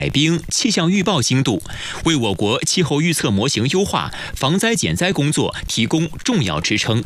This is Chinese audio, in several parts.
冰气象预报精度，为我国气候预测模型优化、防灾减灾工作提供重要支撑。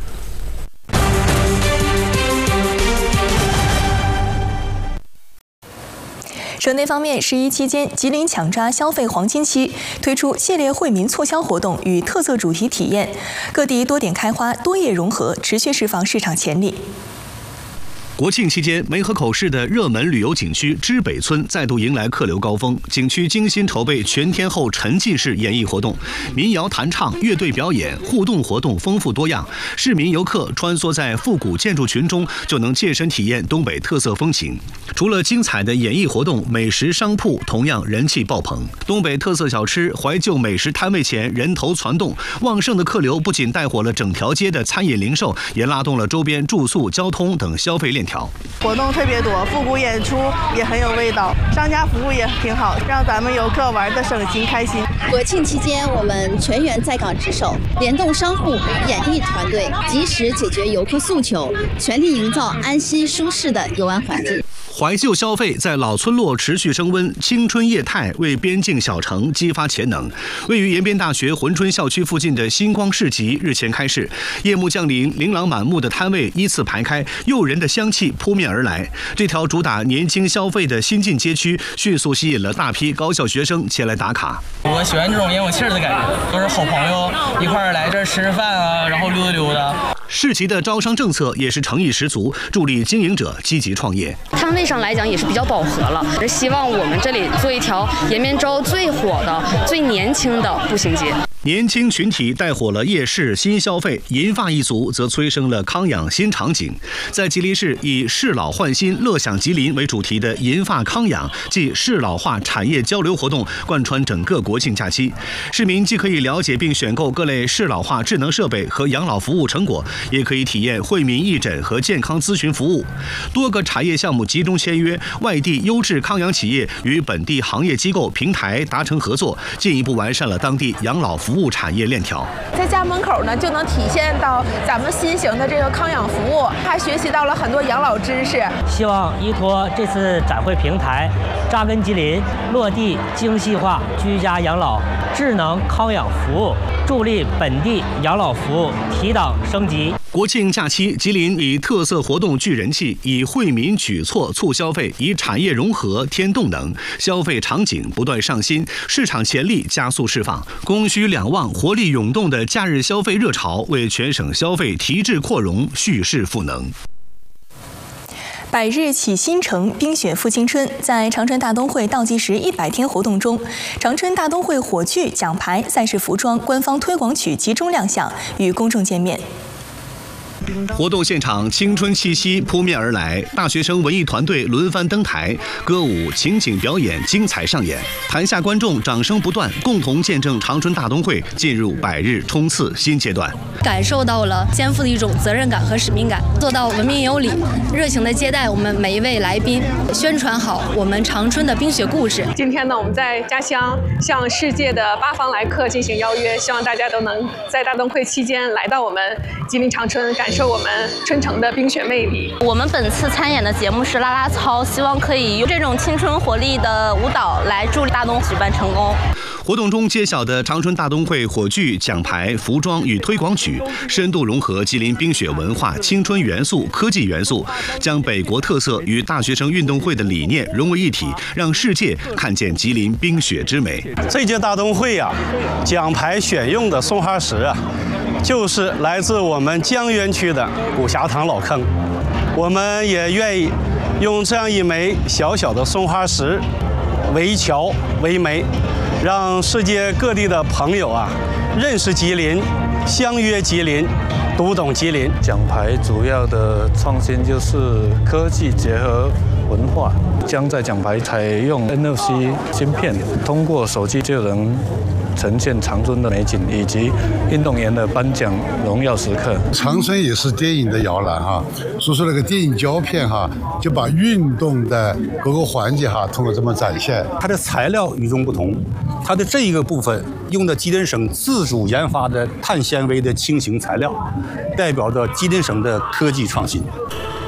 省内方面，11期间，吉林抢抓消费黄金期，推出系列惠民促销活动与特色主题体验，各地多点开花，多业融合，持续释放市场潜力。 国庆期间，梅河口市的热门旅游景区知北村再度迎来客流高峰。景区精心筹备全天候沉浸式演艺活动，民谣弹唱、乐队表演、互动活动丰富多样。市民游客穿梭在复古建筑群中，就能切身体验东北特色风情。除了精彩的演艺活动，美食商铺同样人气爆棚。东北特色小吃、怀旧美食摊位前人头攒动，旺盛的客流不仅带火了整条街的餐饮零售，也拉动了周边住宿、交通等消费链条。 活动特别多，复古演出也很有味道，商家服务也挺好，让咱们游客玩得省心开心。 国庆期间，我们全员在岗值守，联动商户、演艺团队，及时解决游客诉求，全力营造安心舒适的游玩环境。 怀旧消费在老村落持续升温，青春业态为边境小城激发潜能。位于延边大学珲春校区附近的星光市集日前开市，夜幕降临，琳琅满目的摊位依次排开，诱人的香气扑面而来。这条主打年轻消费的新晋街区，迅速吸引了大批高校学生前来打卡。 我喜欢这种年有气儿的感觉，都是好朋友一块儿来这儿吃饭啊，然后溜达溜达。 市集的招商政策也是诚意十足，助力经营者积极创业。 摊位上来讲也是比较饱和了，希望我们这里做一条延边州最火的、最年轻的步行街。 年轻群体带火了夜市新消费，银发一族则催生了康养新场景。在吉林市以“适老焕新，乐享吉林”为主题的银发康养暨适老化产业交流活动贯穿整个国庆假期。市民既可以了解并选购各类适老化智能设备和养老服务成果，也可以体验惠民义诊和健康咨询服务。多个产业项目集中签约，外地优质康养企业与本地行业机构平台达成合作，进一步完善了当地养老服务产业链条。 在家门口呢，就能体现到咱们新型的这个康养服务，还学习到了很多养老知识。 希望依托这次展会平台，扎根吉林，落地精细化居家养老智能康养服务，助力本地养老服务提档升级。 国庆假期，吉林以特色活动聚人气，以惠民举措促消费，以产业融合添动能，消费场景不断上新，市场潜力加速释放，供需两旺、活力涌动的假日消费热潮，为全省消费提质扩容蓄势赋能。 百日启新城，冰雪复青春。在长春大冬会倒计时100天活动中，长春大冬会火炬、奖牌、赛事服装、官方推广曲集中亮相，与公众见面。 活动现场青春气息扑面而来，大学生文艺团队轮番登台，歌舞、情景表演精彩上演，台下观众掌声不断，共同见证长春大冬会进入百日冲刺新阶段。 感受到了肩负的一种责任感和使命感，做到文明有礼，热情的接待我们每一位来宾，宣传好我们长春的冰雪故事。 今天呢，我们在家乡向世界的8方来客进行邀约，希望大家都能在大冬会期间来到我们吉林长春，感受我们春城的冰雪魅力。 我们本次参演的节目是啦啦操，希望可以用这种青春活力的舞蹈来助力大冬举办成功。 活动中揭晓的长春大冬会火炬、奖牌、服装与推广曲，深度融合吉林冰雪文化、青春元素、科技元素，将北国特色与大学生运动会的理念融为一体，让世界看见吉林冰雪之美。 这届大冬会啊，奖牌选用的松花石啊，就是来自我们江源区的古霞塘老坑。我们也愿意用这样一枚小小的松花石为桥为媒，让世界各地的朋友啊认识吉林，相约吉林，读懂吉林。 奖牌主要的创新就是科技结合文化，将在奖牌采用 NFC 芯片，通过手机就能呈现长春的美景以及运动员的颁奖荣耀时刻。 长春也是电影的摇篮哈，所以说那个电影胶片哈，就把运动的各个环节哈，通过这么展现。 它的材料与众不同，它的这一个部分用的吉林省自主研发的碳纤维的轻型材料，代表着吉林省的科技创新。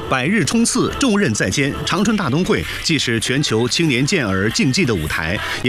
百日冲刺，重任在肩。长春大东会既是全球青年健儿竞技的舞台，